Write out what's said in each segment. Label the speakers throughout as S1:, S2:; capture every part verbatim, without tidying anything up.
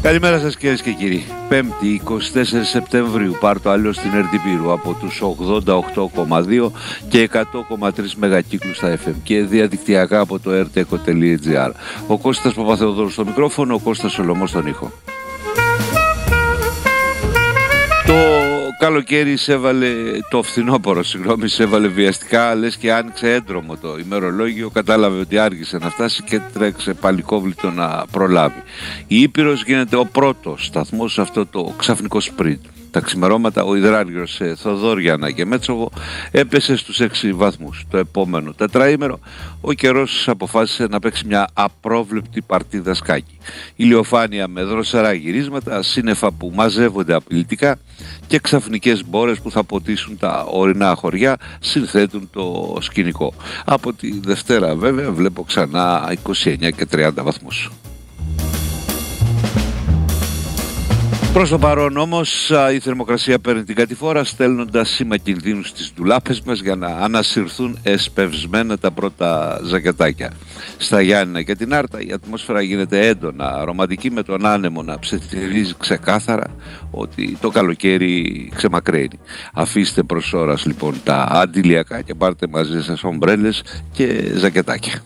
S1: Καλημέρα σας κυρίες και κύριοι. Πέμπτη εικοστή τέταρτη Σεπτεμβρίου, πάρ' άλλο στην Ερτιπήρου από τους ογδόντα οκτώ κόμμα δύο και εκατό κόμμα τρία μεγακύκλους στα εφ εμ και διαδικτυακά από το ερτεκο τελεία τζι άρ. Ο Κώστας Παπαθεοδόρου στο μικρόφωνο, ο Κώστας Σολωμός στον ήχο. Το καλοκαίρι εισέβαλε, το φθινόπωρο συγγνώμη, εισέβαλε βιαστικά, λες και άνοιξε έντρομο το ημερολόγιο, κατάλαβε ότι άργησε να φτάσει και τρέξε παλικόβλητο να προλάβει. Η Ήπειρος γίνεται ο πρώτος σταθμός σε αυτό το ξαφνικό σπριντ. Τα ξημερώματα ο υδράργυρος σε Θοδόριανα και Μέτσοβο έπεσε στους έξι βαθμούς. Το επόμενο τετραήμερο ο καιρός αποφάσισε να παίξει μια απρόβλεπτη παρτίδα σκάκι. Ηλιοφάνεια με δροσερά γυρίσματα, σύννεφα που μαζεύονται απειλητικά και ξαφνικές μπόρες που θα ποτίσουν τα ορεινά χωριά συνθέτουν το σκηνικό. Από τη Δευτέρα βέβαια βλέπω ξανά είκοσι εννέα και τριάντα βαθμούς. Προς το παρόν όμως η θερμοκρασία παίρνει την κατηφόρα, στέλνοντας σήμα κινδύνου στις ντουλάπες μας για να ανασυρθούν εσπευσμένα τα πρώτα ζακετάκια. Στα Γιάννηνα και την Άρτα η ατμόσφαιρα γίνεται έντονα ρομαντική, με τον άνεμο να ψιθυρίζει ξεκάθαρα ότι το καλοκαίρι ξεμακραίνει. Αφήστε προς ώρας λοιπόν τα αντιλιακά και πάρτε μαζί σας ομπρέλες και ζακετάκια.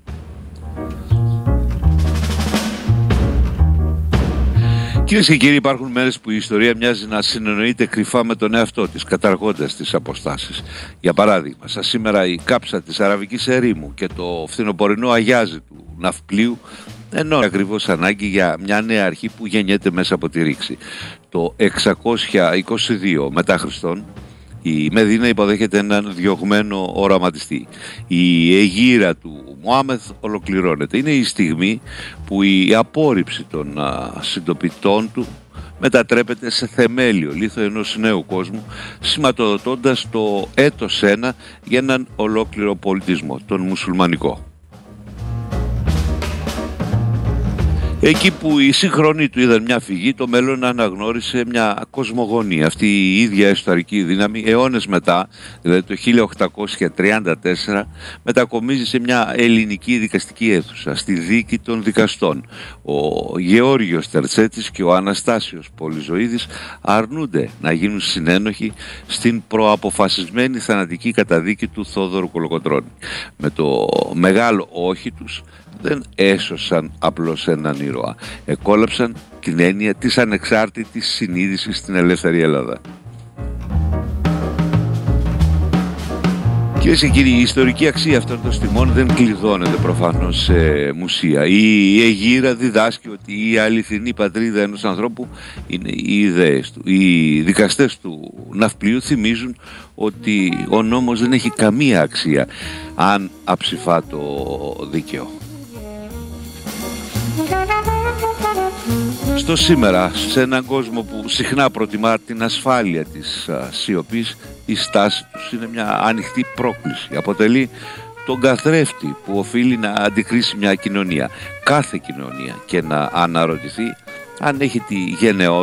S1: Κυρίες και κύριοι, υπάρχουν μέρες που η ιστορία μοιάζει να συνεννοείται κρυφά με τον εαυτό της, καταργώντας τις αποστάσεις. Για παράδειγμα, σαν σήμερα η κάψα της Αραβικής Ερήμου και το φθινοπορεινό αγιάζι του ναυπλίου ενώνει ακριβώς ανάγκη για μια νέα αρχή που γεννιέται μέσα από τη ρήξη. Το εξακόσια είκοσι δύο μετά Χριστόν, η Μεδίνα υποδέχεται έναν διωγμένο οραματιστή. Η αιγύρα του Μωάμεθ ολοκληρώνεται. Είναι η στιγμή που η απόρριψη των α, συντοπιτών του μετατρέπεται σε θεμέλιο λίθο ενός νέου κόσμου, σηματοδοτώντας το έτος ένα για έναν ολόκληρο πολιτισμό, τον μουσουλμανικό. Εκεί που οι σύγχρονοι του είδαν μια φυγή, το μέλλον αναγνώρισε μια κοσμογονία. Αυτή η ίδια ιστορική δύναμη αιώνες μετά, δηλαδή το χίλια οκτακόσια τριάντα τέσσερα, μετακομίζει σε μια ελληνική δικαστική αίθουσα, στη δίκη των δικαστών. Ο Γεώργιος Τερτσέτης και ο Αναστάσιος Πολυζωίδης αρνούνται να γίνουν συνένοχοι στην προαποφασισμένη θανατική καταδίκη του Θόδωρου Κολοκοτρώνη. Με το μεγάλο όχι τους δεν έσωσαν απλώς έναν ήρωα. Εκόλαψαν την έννοια της ανεξάρτητης συνείδησης στην ελεύθερη Ελλάδα. Κυρίες και κύριοι, η ιστορική αξία αυτών των στιμών δεν κλειδώνεται προφανώς σε μουσεία. Η αιγύρα διδάσκει ότι η αληθινή πατρίδα ενός ανθρώπου είναι οι ιδέες του. Οι δικαστές του ναυπλίου θυμίζουν ότι ο νόμος δεν έχει καμία αξία αν αψηφά το δίκαιο. Στο σήμερα, σε έναν κόσμο που συχνά προτιμά την ασφάλεια της α, σιωπής, η στάση τους είναι μια ανοιχτή πρόκληση. Αποτελεί τον καθρέφτη που οφείλει να αντικρίσει μια κοινωνία, κάθε κοινωνία, και να αναρωτηθεί αν έχει τη γενναιότητα